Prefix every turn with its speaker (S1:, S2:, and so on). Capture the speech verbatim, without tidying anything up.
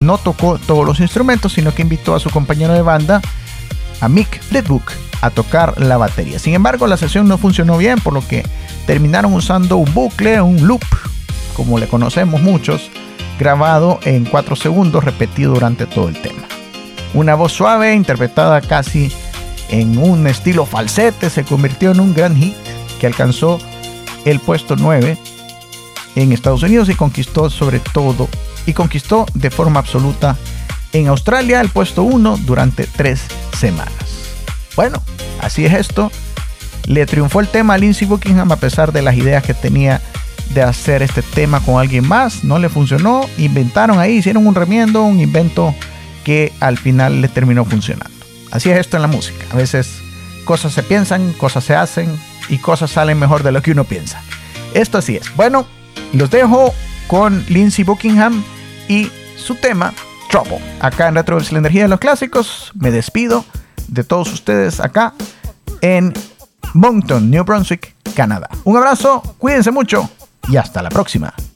S1: no tocó todos los instrumentos, sino que invitó a su compañero de banda, a Mick Fleetwood, a tocar la batería. Sin embargo, la sesión no funcionó bien, por lo que terminaron usando un bucle, un loop, como le conocemos muchos, grabado en cuatro segundos, repetido durante todo el tema. Una voz suave, interpretada casi en un estilo falsete, se convirtió en un gran hit que alcanzó el puesto nueve en Estados Unidos y conquistó sobre todo y conquistó de forma absoluta en Australia el puesto uno durante tres semanas. Bueno, así es esto. Le triunfó el tema a Lindsey Buckingham a pesar de las ideas que tenía de hacer este tema con alguien más. No le funcionó, inventaron ahí, hicieron un remiendo, un invento que al final le terminó funcionando. Así es esto en la música. A veces cosas se piensan, cosas se hacen y cosas salen mejor de lo que uno piensa. Esto así es. Bueno, los dejo con Lindsey Buckingham y su tema Trouble. Acá en Retro Hits, la energía de los clásicos. Me despido de todos ustedes acá en Moncton, New Brunswick, Canadá. Un abrazo, cuídense mucho y hasta la próxima.